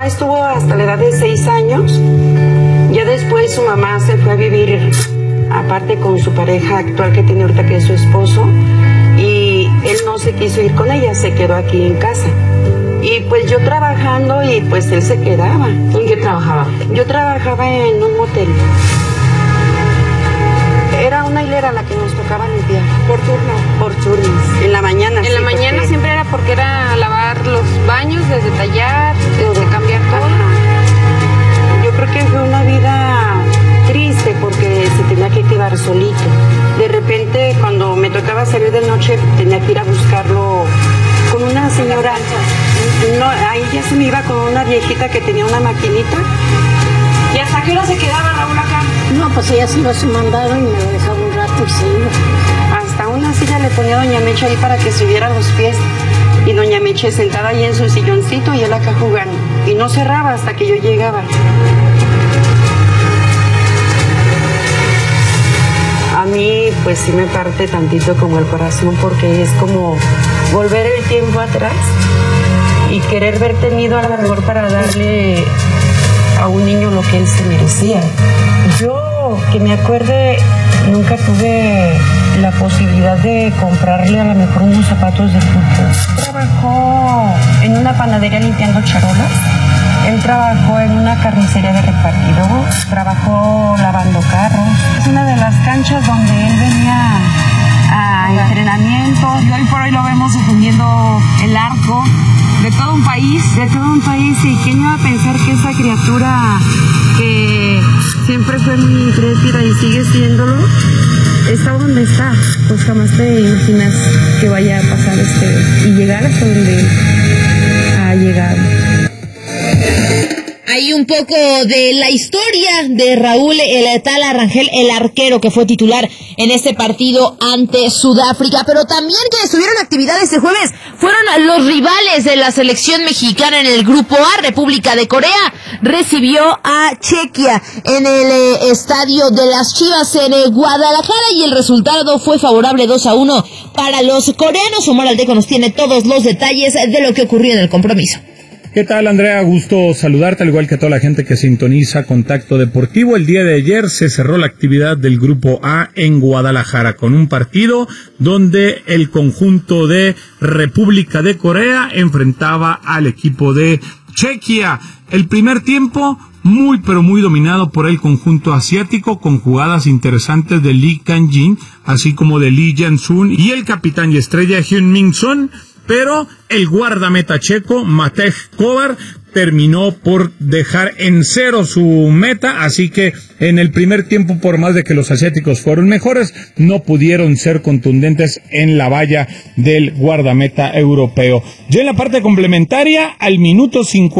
papá estuvo hasta la edad de 6 años. Ya después su mamá se fue a vivir aparte con su pareja actual que tiene ahorita, que es su esposo, y él no se quiso ir con ella, se quedó aquí en casa. Y pues yo trabajando y pues él se quedaba. ¿En qué trabajaba? Yo trabajaba en un motel. Era una hilera la que nos tocaba limpiar. ¿Por turno? Por turnos. En la mañana. En la mañana porque... siempre era porque era lavar los baños, desde tallar, desde cambiar todo. Ajá. Yo creo que fue una vida triste porque se tenía que quedar solito. De repente, cuando me tocaba salir de noche, tenía que ir a buscarlo con una señora. No, ahí ya se me iba con una viejita que tenía una maquinita. ¿Y hasta qué hora se quedaba Raúl acá? No, pues ella se iba a su mandado y me dejaba un rato y se iba. Hasta una silla le ponía a doña Meche ahí para que subiera los pies. Y doña Meche sentada ahí en su silloncito y él acá jugando. Y no cerraba hasta que yo llegaba. A mí pues sí me parte tantito como el corazón, porque es como volver el tiempo atrás y querer haber tenido a lo mejor para darle a un niño lo que él se merecía. Yo, que me acuerde, nunca tuve la posibilidad de comprarle a lo mejor unos zapatos de fútbol. Trabajó en una panadería limpiando charolas. Él trabajó en una carnicería de repartidor, trabajó lavando carros. Es una de las canchas donde él venía a entrenamiento. Y hoy por hoy lo vemos defendiendo el arco de todo un país. De todo un país. ¿Y quién iba a pensar que esa criatura que siempre fue muy intrépida y sigue siéndolo, está donde está? Pues jamás te imaginas que vaya a pasar y llegar hasta donde ha llegado. Hay un poco de la historia de Raúl el Tala Rangel, el arquero que fue titular en este partido ante Sudáfrica, pero también que estuvieron actividades este jueves fueron los rivales de la selección mexicana en el grupo A. República de Corea recibió a Chequia en el estadio de las Chivas en Guadalajara y el resultado fue favorable 2-1 para los coreanos. Omar Aldeco nos tiene todos los detalles de lo que ocurrió en el compromiso. ¿Qué tal, Andrea? Gusto saludarte, al igual que a toda la gente que sintoniza Contacto Deportivo. El día de ayer se cerró la actividad del Grupo A en Guadalajara con un partido donde el conjunto de República de Corea enfrentaba al equipo de Chequia. El primer tiempo muy pero muy dominado por el conjunto asiático, con jugadas interesantes de Lee Kang-jin, así como de Lee Jan-sun y el capitán y estrella Heung-min Son. Pero el guardameta checo, Matej Kovar, terminó por dejar en cero su meta, así que en el primer tiempo, por más de que los asiáticos fueron mejores, no pudieron ser contundentes en la valla del guardameta europeo. Ya en la parte complementaria, al minuto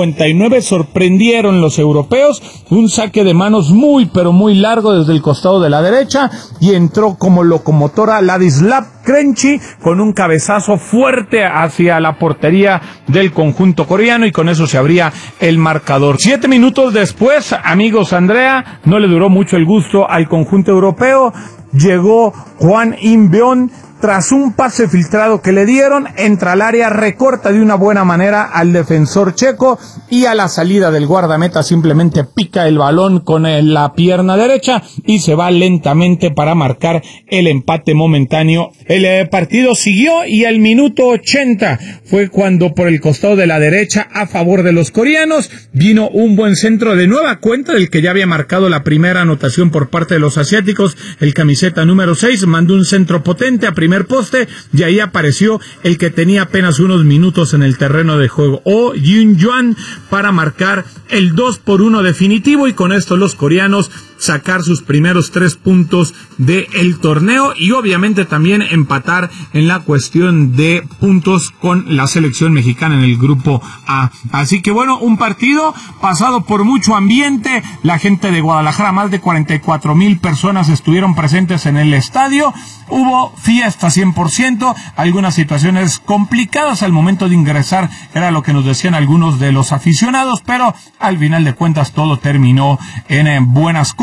59 sorprendieron los europeos, un saque de manos muy pero muy largo desde el costado de la derecha, y entró como locomotora Ladislav Krejci con un cabezazo fuerte hacia la portería del conjunto coreano, y con eso se abría el marcador. 7 minutos después, amigos, Andrea, no le duró mucho el gusto al conjunto europeo. Llegó Hwang In-beon tras un pase filtrado que le dieron, entra al área, recorta de una buena manera al defensor checo y a la salida del guardameta simplemente pica el balón con la pierna derecha y se va lentamente para marcar el empate momentáneo. El partido siguió y al minuto 80 fue cuando por el costado de la derecha a favor de los coreanos vino un buen centro de nueva cuenta del que ya había marcado la primera anotación por parte de los asiáticos. El camiseta número 6 mandó un centro potente a primer poste y ahí apareció el que tenía apenas unos minutos en el terreno de juego, Oh Jin-yuan, para marcar el 2-1 definitivo, y con esto los coreanos sacar sus primeros 3 puntos del torneo y obviamente también empatar en la cuestión de puntos con la selección mexicana en el grupo A. Así que bueno, un partido pasado por mucho ambiente. La gente de Guadalajara, más de 44,000 personas estuvieron presentes en el estadio. Hubo fiesta 100%, algunas situaciones complicadas al momento de ingresar, era lo que nos decían algunos de los aficionados, pero al final de cuentas todo terminó en buenas cosas.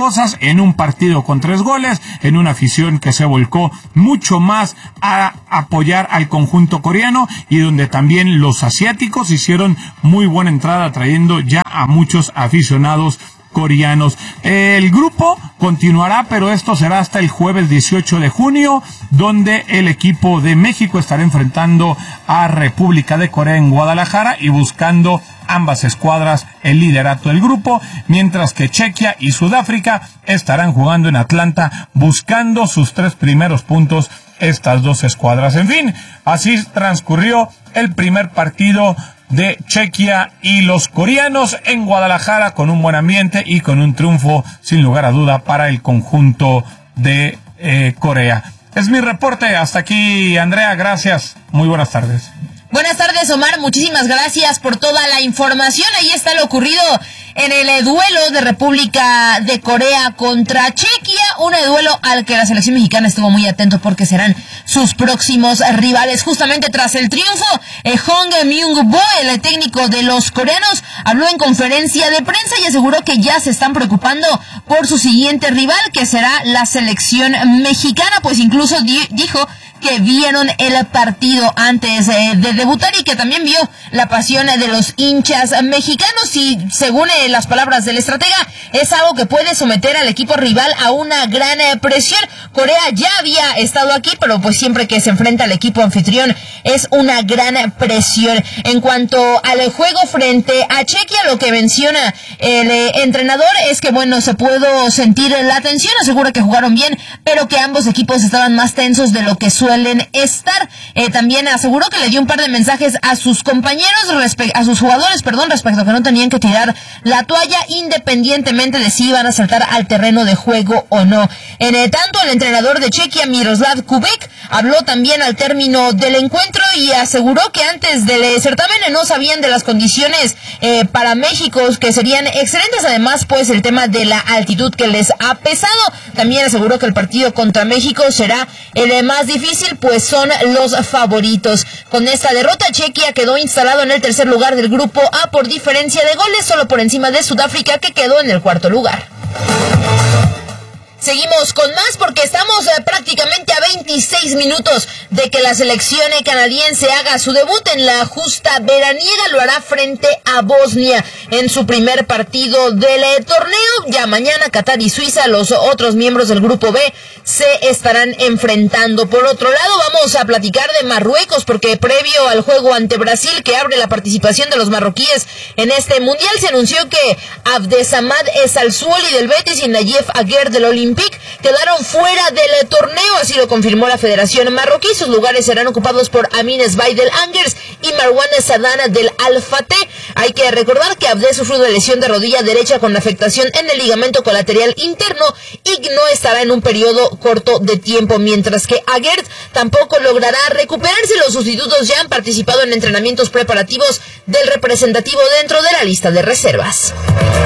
cosas en un partido con 3 goles, en una afición que se volcó mucho más a apoyar al conjunto coreano y donde también los asiáticos hicieron muy buena entrada trayendo ya a muchos aficionados coreanos. El grupo continuará, pero esto será hasta el jueves 18 de junio, donde el equipo de México estará enfrentando a República de Corea en Guadalajara y buscando ambas escuadras el liderato del grupo, mientras que Chequia y Sudáfrica estarán jugando en Atlanta buscando sus 3 primeros puntos estas 2 escuadras. En fin, así transcurrió el primer partido de Chequia y los coreanos en Guadalajara, con un buen ambiente y con un triunfo sin lugar a duda para el conjunto de Corea. Es mi reporte, hasta aquí Andrea, gracias, muy buenas tardes. Buenas tardes, Omar, muchísimas gracias por toda la información. Ahí está lo ocurrido en el duelo de República de Corea contra Chequia, un duelo al que la selección mexicana estuvo muy atento porque serán sus próximos rivales. Justamente tras el triunfo, Hong Myung-bo, el técnico de los coreanos, habló en conferencia de prensa y aseguró que ya se están preocupando por su siguiente rival, que será la selección mexicana, pues incluso dijo que vieron el partido antes de debutar y que también vio la pasión de los hinchas mexicanos y según las palabras del estratega es algo que puede someter al equipo rival a una gran presión. Corea ya había estado aquí, pero pues siempre que se enfrenta al equipo anfitrión es una gran presión. En cuanto al juego frente a Chequia, lo que menciona el entrenador es que bueno, se pudo sentir la tensión, asegura que jugaron bien, pero que ambos equipos estaban más tensos de lo que suelen estar. También aseguró que le dio un par de mensajes a sus compañeros, a sus jugadores, respecto a que no tenían que tirar la toalla independientemente de si iban a saltar al terreno de juego o no. En tanto, el entrenador de Chequia, Miroslav Kubek, habló también al término del encuentro y aseguró que antes del certamen no sabían de las condiciones para México, que serían excelentes, además pues el tema de la altitud que les ha pesado. También aseguró que el partido contra México será el más difícil, pues son los favoritos. Con esta derrota, Chequia quedó instalado en el tercer lugar del grupo A por diferencia de goles, solo por encima de Sudáfrica, que quedó en el cuarto lugar. Seguimos con más porque estamos prácticamente a 26 minutos de que la selección canadiense haga su debut en la justa veraniega. Lo hará frente a Bosnia en su primer partido del torneo. Ya mañana Qatar y Suiza, los otros miembros del grupo B, se estarán enfrentando. Por otro lado, vamos a platicar de Marruecos porque previo al juego ante Brasil, que abre la participación de los marroquíes en este mundial, se anunció que Abdesamad Esalsuoli del Betis y Nayef Aguer del Olympique quedaron fuera del torneo, así lo confirmó la Federación Marroquí. Sus lugares serán ocupados por Amin Esbay del Angers y Marwan Sadana del Al-Fateh. Hay que recordar que Abde sufrió de lesión de rodilla derecha con afectación en el ligamento colateral interno y no estará en un periodo corto de tiempo, mientras que Aguert tampoco logrará recuperarse. Los sustitutos ya han participado en entrenamientos preparativos del representativo dentro de la lista de reservas.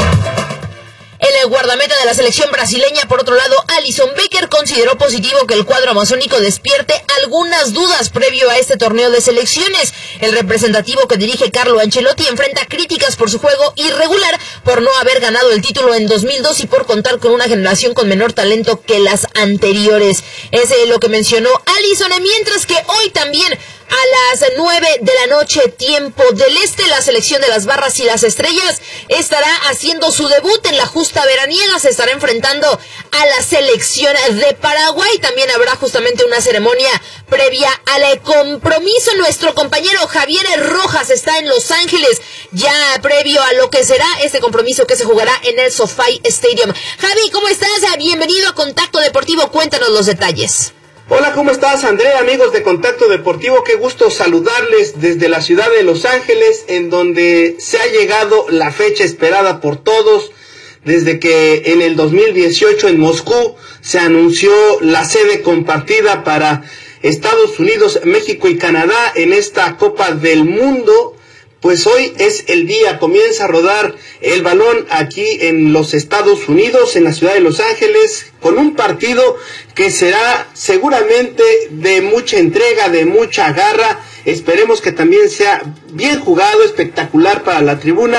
El guardameta de la selección brasileña, por otro lado, Alisson Becker, consideró positivo que el cuadro amazónico despierte algunas dudas previo a este torneo de selecciones. El representativo que dirige Carlo Ancelotti enfrenta críticas por su juego irregular, por no haber ganado el título en 2002 y por contar con una generación con menor talento que las anteriores. Es lo que mencionó Alisson, mientras que hoy también a las 9 de la noche, tiempo del este, la selección de las Barras y las Estrellas estará haciendo su debut en la justa veraniega. Se estará enfrentando a la selección de Paraguay. También habrá justamente una ceremonia previa al compromiso. Nuestro compañero Javier Rojas está en Los Ángeles, ya previo a lo que será este compromiso que se jugará en el SoFi Stadium. Javi, ¿cómo estás? Bienvenido a Contacto Deportivo. Cuéntanos los detalles. Hola, ¿cómo estás, Andrea? Amigos de Contacto Deportivo, qué gusto saludarles desde la ciudad de Los Ángeles, en donde se ha llegado la fecha esperada por todos, desde que en el 2018 en Moscú se anunció la sede compartida para Estados Unidos, México y Canadá en esta Copa del Mundo. Pues hoy es el día, comienza a rodar el balón aquí en los Estados Unidos, en la ciudad de Los Ángeles, con un partido que será seguramente de mucha entrega, de mucha garra. Esperemos que también sea bien jugado, espectacular para la tribuna.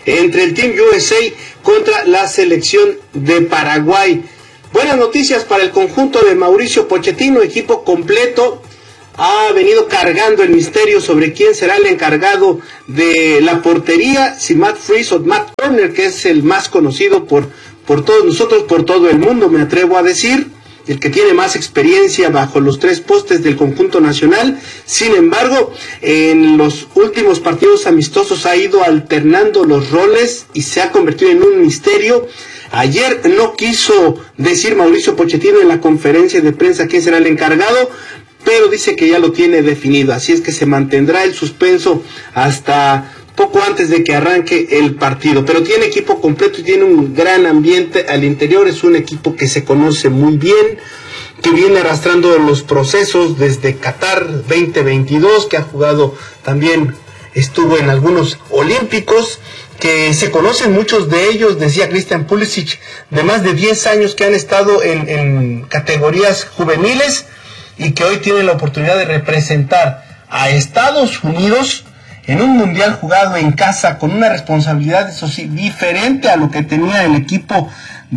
entre el Team USA contra la selección de Paraguay. Buenas noticias para el conjunto de Mauricio Pochettino, equipo completo. Ha venido cargando el misterio sobre quién será el encargado de la portería, si Matt Freese o Matt Turner, que es el más conocido por todos nosotros, por todo el mundo, me atrevo a decir, el que tiene más experiencia bajo los 3 postes del conjunto nacional. Sin embargo, en los últimos partidos amistosos ha ido alternando los roles y se ha convertido en un misterio. Ayer no quiso decir Mauricio Pochettino en la conferencia de prensa quién será el encargado, pero dice que ya lo tiene definido, así es que se mantendrá el suspenso hasta poco antes de que arranque el partido, pero tiene equipo completo y tiene un gran ambiente al interior. Es un equipo que se conoce muy bien, que viene arrastrando los procesos desde Qatar 2022, que ha jugado también, estuvo en algunos olímpicos, que se conocen muchos de ellos, decía Christian Pulisic, de más de 10 años que han estado en categorías juveniles y que hoy tienen la oportunidad de representar a Estados Unidos en un mundial jugado en casa, con una responsabilidad, eso sí, diferente a lo que tenía el equipo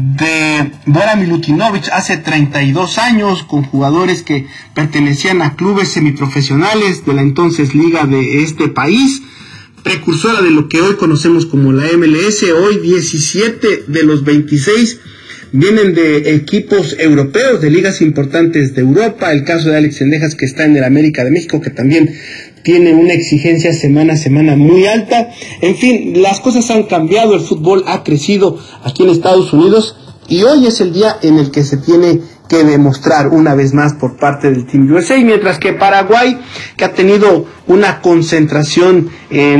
de Dora Milutinovic hace 32 años, con jugadores que pertenecían a clubes semiprofesionales de la entonces liga de este país, precursora de lo que hoy conocemos como la MLS. Hoy 17 de los 26 vienen de equipos europeos, de ligas importantes de Europa. El caso de Alex Sendejas, que está en el América de México, que también tiene una exigencia semana a semana muy alta. En fin, las cosas han cambiado, el fútbol ha crecido aquí en Estados Unidos y hoy es el día en el que se tiene que demostrar una vez más por parte del Team USA, mientras que Paraguay, que ha tenido una concentración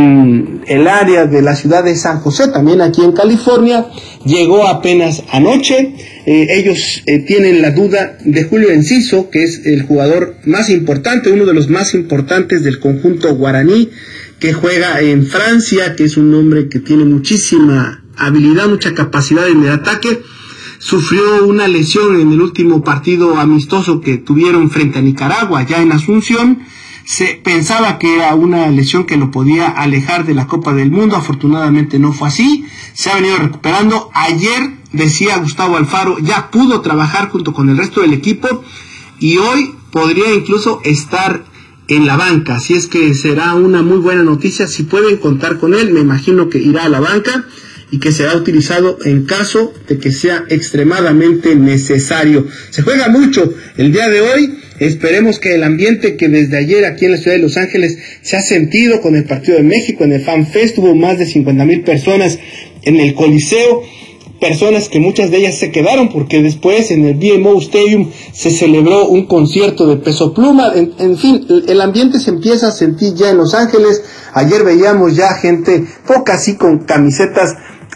en el área de la ciudad de San José, también aquí en California, llegó apenas anoche. Ellos tienen la duda de Julio Enciso, que es el jugador más importante, uno de los más importantes del conjunto guaraní, que juega en Francia, que es un hombre que tiene muchísima habilidad, mucha capacidad en el ataque. Sufrió una lesión en el último partido amistoso que tuvieron frente a Nicaragua, ya en Asunción. Se pensaba que era una lesión que lo podía alejar de la Copa del Mundo. Afortunadamente no fue así. Se ha venido recuperando. Ayer, decía Gustavo Alfaro, ya pudo trabajar junto con el resto del equipo y hoy podría incluso estar en la banca. Así es que será una muy buena noticia. Si pueden contar con él, me imagino que irá a la banca y que será utilizado en caso de que sea extremadamente necesario. Se juega mucho el día de hoy. Esperemos que el ambiente que desde ayer aquí en la ciudad de Los Ángeles se ha sentido con el partido de México en el Fan Fest, hubo más de 50,000 personas en el Coliseo, personas que muchas de ellas se quedaron porque después en el BMO Stadium se celebró un concierto de Peso Pluma. En fin, el ambiente se empieza a sentir ya en Los Ángeles. Ayer veíamos ya gente poca así con camisetas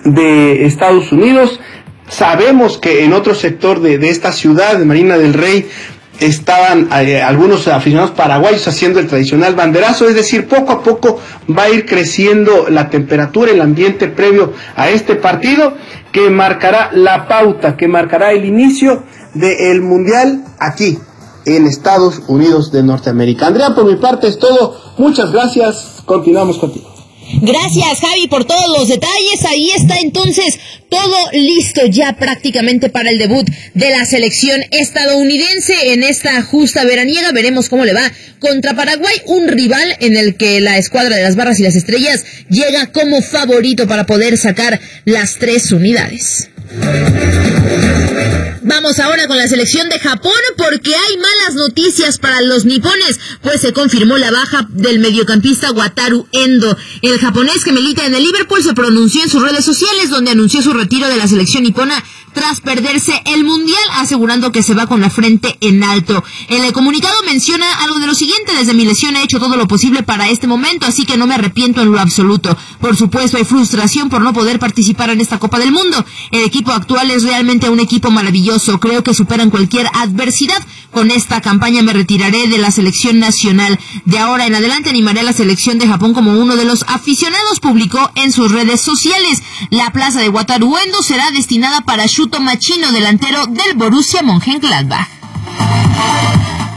de Estados Unidos. Sabemos que en otro sector de esta ciudad, de Marina del Rey, estaban algunos aficionados paraguayos haciendo el tradicional banderazo. Es decir, poco a poco va a ir creciendo la temperatura, el ambiente previo a este partido que marcará la pauta, que marcará el inicio del Mundial aquí en Estados Unidos de Norteamérica. Andrea, por mi parte es todo. Muchas gracias. Continuamos contigo. Gracias, Javi, por todos los detalles. Ahí está entonces todo listo ya prácticamente para el debut de la selección estadounidense en esta justa veraniega. Veremos cómo le va contra Paraguay, un rival en el que la escuadra de las Barras y las Estrellas llega como favorito para poder sacar las 3 unidades. Vamos ahora con la selección de Japón porque hay malas noticias para los nipones, pues se confirmó la baja del mediocampista Wataru Endo. El japonés que milita en el Liverpool se pronunció en sus redes sociales donde anunció su retiro de la selección nipona tras perderse el Mundial, asegurando que se va con la frente en alto. En el comunicado menciona algo de lo siguiente: desde mi lesión he hecho todo lo posible para este momento, así que no me arrepiento en lo absoluto. Por supuesto hay frustración por no poder participar en esta Copa del Mundo. El equipo actual es realmente un equipo maravilloso, creo que superan cualquier adversidad. Con esta campaña me retiraré de la selección nacional. De ahora en adelante animaré a la selección de Japón como uno de los aficionados, publicó en sus redes sociales. La plaza de Wataru Endo será destinada para Shuto Machino, delantero del Borussia Mönchengladbach.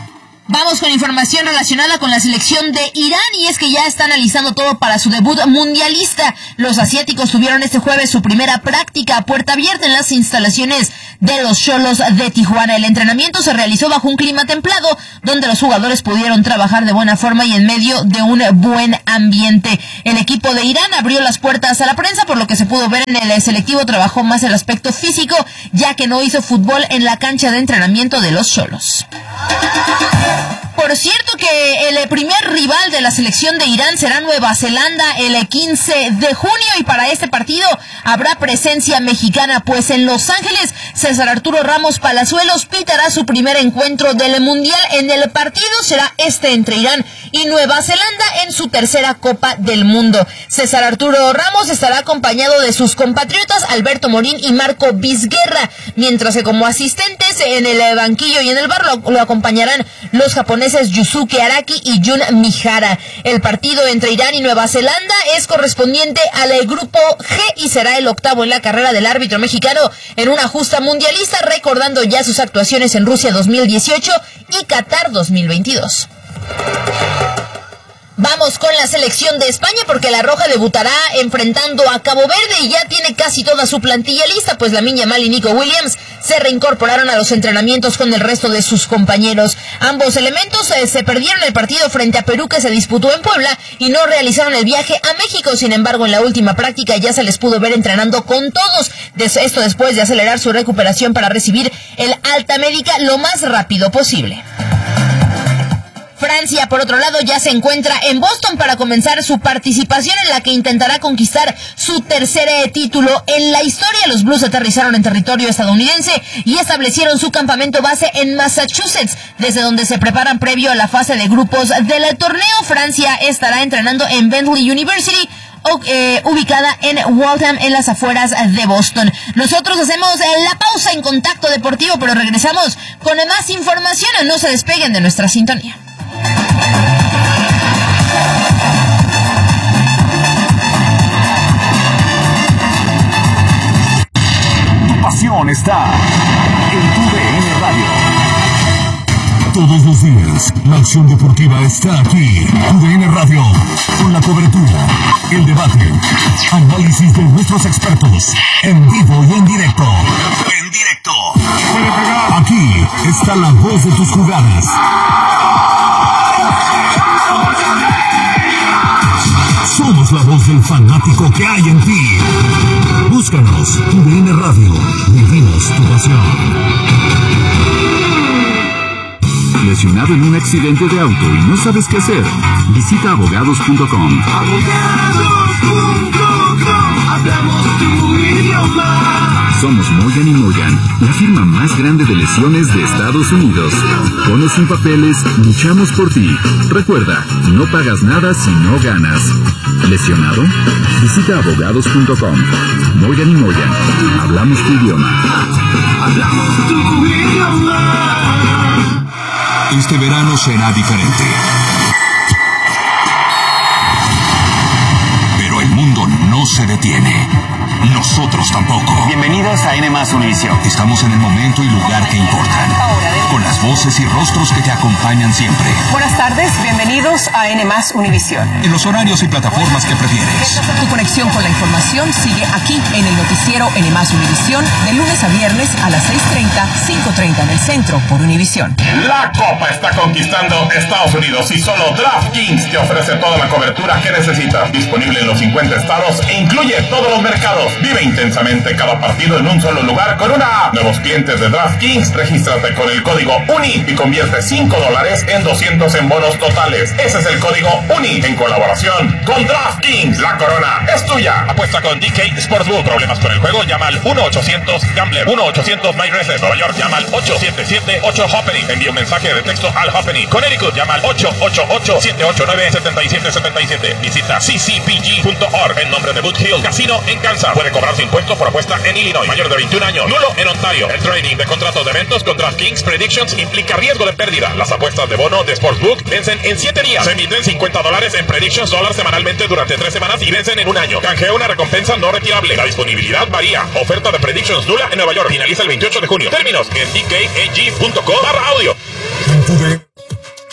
Vamos con información relacionada con la selección de Irán, y es que ya está analizando todo para su debut mundialista. Los asiáticos tuvieron este jueves su primera práctica a puerta abierta en las instalaciones de los Xolos de Tijuana. El entrenamiento se realizó bajo un clima templado, donde los jugadores pudieron trabajar de buena forma y en medio de un buen ambiente. El equipo de Irán abrió las puertas a la prensa, por lo que se pudo ver en el selectivo trabajó más el aspecto físico, ya que no hizo fútbol en la cancha de entrenamiento de los Xolos. Por cierto que el primer rival de la selección de Irán será Nueva Zelanda el 15 de junio, y para este partido habrá presencia mexicana, pues en Los Ángeles César Arturo Ramos Palazuelos pitará su primer encuentro del Mundial. En el partido será entre Irán y Nueva Zelanda en su tercera Copa del Mundo. César Arturo Ramos estará acompañado de sus compatriotas Alberto Morín y Marco Vizguerra, mientras que como asistentes en el banquillo y en el bar lo acompañarán los japoneses Yusuke Araki y Jun Mihara. El partido entre Irán y Nueva Zelanda es correspondiente al grupo G y será el octavo en la carrera del árbitro mexicano en una justa mundialista, recordando ya sus actuaciones en Rusia 2018 y Qatar 2022. Vamos con la selección de España, porque la Roja debutará enfrentando a Cabo Verde y ya tiene casi toda su plantilla lista, pues Lamine Yamal y Nico Williams se reincorporaron a los entrenamientos con el resto de sus compañeros. Ambos elementos se perdieron el partido frente a Perú, que se disputó en Puebla, y no realizaron el viaje a México. Sin embargo, en la última práctica ya se les pudo ver entrenando con todos. Esto después de acelerar su recuperación para recibir el alta médica lo más rápido posible. Francia, por otro lado, ya se encuentra en Boston para comenzar su participación en la que intentará conquistar su tercer título en la historia. Los Blues aterrizaron en territorio estadounidense y establecieron su campamento base en Massachusetts, desde donde se preparan previo a la fase de grupos del torneo. Francia estará entrenando en Bentley University, ubicada en Waltham, en las afueras de Boston. Nosotros hacemos la pausa en Contacto Deportivo, pero regresamos con más información. No se despeguen de nuestra sintonía. Tu pasión está en tu DN Radio. Todos los días, la acción deportiva está aquí. Tu DN Radio, con la cobertura, el debate, análisis de nuestros expertos, en vivo y en directo. En directo. Aquí está la voz de tus jugadas. Somos la voz del fanático que hay en ti. Búscanos, tu DN Radio. Vivimos tu pasión. ¿Lesionado en un accidente de auto y no sabes qué hacer? Visita abogados.com. Hablamos tu idioma. Somos Moyan y Moyan, la firma más grande de lesiones de Estados Unidos. Ponnos sin papeles, luchamos por ti. Recuerda, no pagas nada si no ganas. ¿Lesionado? Visita abogados.com. Moyan y Moyan, hablamos tu idioma. Hablamos tu idioma. Este verano será diferente. Pero el mundo no se detiene. Nosotros tampoco. Bienvenidos a N+ Univisión. Estamos en el momento y lugar que importan. Con las voces y rostros que te acompañan siempre. Buenas tardes, bienvenidos a N+ Univisión. En los horarios y plataformas que prefieres. Tu conexión con la información sigue aquí en el noticiero N+ Univisión, de lunes a viernes a las 6:30, 5:30 en el centro por Univisión. La Copa está conquistando Estados Unidos y solo DraftKings te ofrece toda la cobertura que necesitas. Disponible en los 50 estados e incluye todos los mercados. Vive intensamente cada partido en un solo lugar con una app. Nuevos clientes de DraftKings, regístrate con el código UNI y convierte $5 en 200 en bonos totales. Ese es el código UNI en colaboración con DraftKings. La corona es tuya. Apuesta con DK Sportsbook. Problemas con el juego, llama al 1-800-GAMBLER. 1-800-MyRaces. Nueva York, llama al 877-8-HOPPENY. Envía un mensaje de texto al HOPPENY. Connecticut, llama al 888-789-7777. Visita ccpg.org en nombre de Boot Hill Casino en Kansas. Puede cobrarse impuestos por apuesta en Illinois. Mayor de 21 años. Nulo en Ontario. El trading de contratos de eventos con DraftKings Predictions implica riesgo de pérdida. Las apuestas de bono de Sportsbook vencen en 7 días. Se emiten $50 en Predictions semanalmente durante 3 semanas y vencen en un año. Canjea una recompensa no retirable. La disponibilidad varía. Oferta de Predictions nula en Nueva York. Finaliza el 28 de junio. Términos en dkag.com/audio.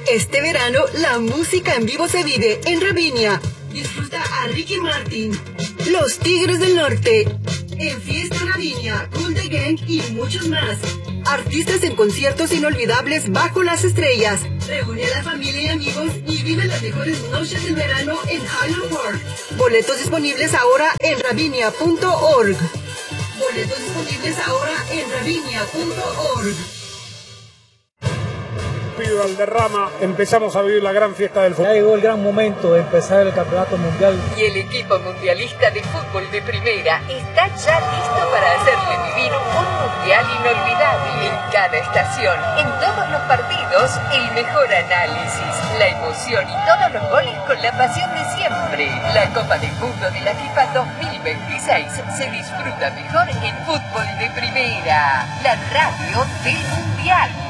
Este verano, la música en vivo se vive en Ravinia. Disfruta a Ricky Martin, Los Tigres del Norte, En Fiesta Ravinia, Cool the Gang y muchos más. Artistas en conciertos inolvidables bajo las estrellas. Reúne a la familia y amigos y vive las mejores noches del verano en Highland Park. Boletos disponibles ahora en ravinia.org. Boletos disponibles ahora en ravinia.org. Valderrama, empezamos a vivir la gran fiesta del fútbol. Ya llegó el gran momento de empezar el campeonato mundial. Y el equipo mundialista de fútbol de primera está ya listo para hacerle vivir un mundial inolvidable en cada estación, en todos los partidos, el mejor análisis, la emoción y todos los goles con la pasión de siempre. La Copa del Mundo de la FIFA 2026 se disfruta mejor en fútbol de primera, la radio del mundial.